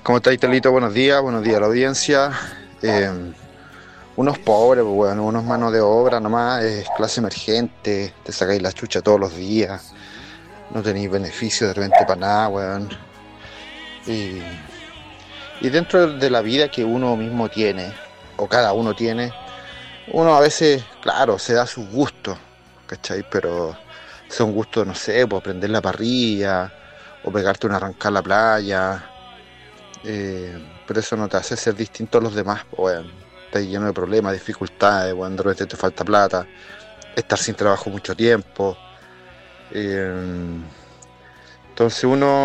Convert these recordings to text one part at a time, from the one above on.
¿Cómo estáis, Telito? Buenos días a la audiencia. Eh, Unos pobres, pues, bueno, unos manos de obra nomás, clase emergente, te sacáis la chucha todos los días, no tenéis beneficio de repente para nada, weón. Y, y dentro de la vida que uno mismo tiene, o cada uno tiene, uno a veces, claro, se da sus gustos, ¿cachai? Pero son gustos, no sé, pues prender la parrilla, o pegarte una arrancada a la playa. Pero eso no te hace ser distinto a los demás, pues, weón. Estás lleno de problemas, dificultades, weón, de repente te falta plata, estar sin trabajo mucho tiempo. eh, entonces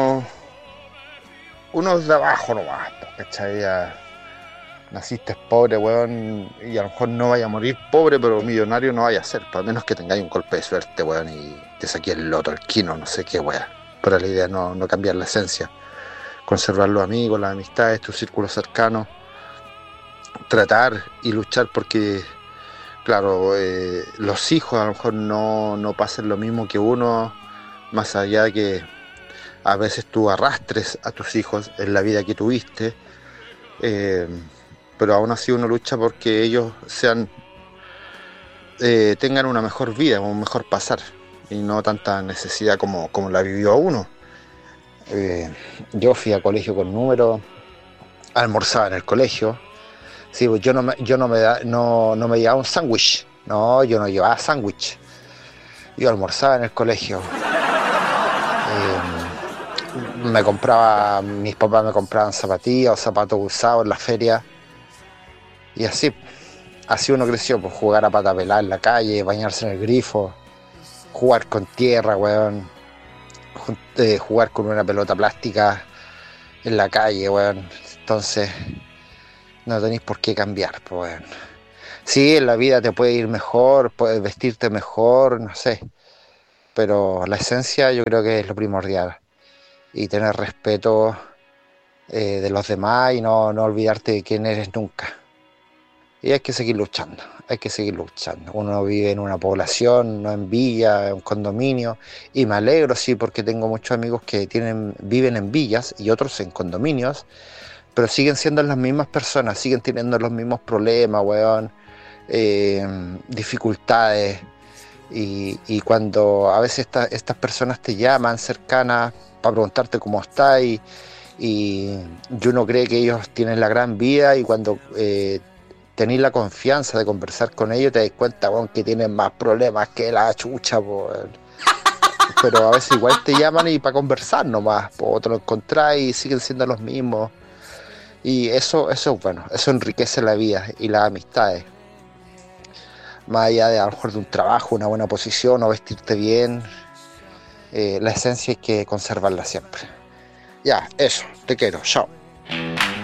uno es de abajo nomás, pues, ¿cachai? Ya naciste pobre, weón, y a lo mejor no vaya a morir pobre, pero millonario no vaya a ser, pues, a menos que tengáis un golpe de suerte, weón, y te saqué el loto, el quino, no sé qué, weón. Pero la idea es no cambiar la esencia, conservar los amigos, las amistades, tu círculo cercano, tratar y luchar porque, claro, los hijos a lo mejor no pasen lo mismo que uno, más allá de que a veces tú arrastres a tus hijos en la vida que tuviste, eh, pero aún así uno lucha porque ellos tengan una mejor vida, un mejor pasar, y no tanta necesidad como la vivió uno. Eh, yo fui a colegio con números, almorzaba en el colegio. Sí, pues yo no me llevaba un sándwich. No, yo no llevaba sándwich. Yo almorzaba en el colegio. Mis papás me compraban zapatillas o zapatos usados en la feria. Y así uno creció, pues jugar a pata pelada en la calle, bañarse en el grifo, jugar con tierra, weón. Jugar con una pelota plástica en la calle, weón. Entonces, no tenéis por qué cambiar, pues, weón. Sí, en la vida te puede ir mejor, puedes vestirte mejor, no sé, pero la esencia yo creo que es lo primordial y tener respeto de los demás y no olvidarte de quién eres nunca. Y hay que seguir luchando, hay que seguir luchando. Uno vive en una población, no en villa, en un condominio, y me alegro, sí, porque tengo muchos amigos que viven en villas y otros en condominios, pero siguen siendo las mismas personas, siguen teniendo los mismos problemas, weón, dificultades. Y cuando a veces estas personas te llaman cercanas para preguntarte cómo estás y uno cree que ellos tienen la gran vida y cuando tenéis la confianza de conversar con ellos te das cuenta, bueno, que tienen más problemas que la chucha, po. Pero a veces igual te llaman y para conversar nomás, po, te lo encontráis y siguen siendo los mismos y eso bueno, eso enriquece la vida y las amistades. Más allá de a lo mejor de un trabajo, una buena posición o vestirte bien, la esencia hay que conservarla siempre. Ya, eso, te quiero, chao.